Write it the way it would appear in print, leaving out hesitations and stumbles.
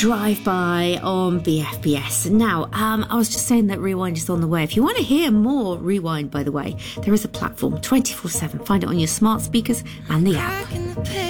Drive-By on BFBS. Now, I was just saying that Rewind is on the way. If you want to hear more Rewind, by the way, there is a platform 24/7. Find it on your smart speakers and the app.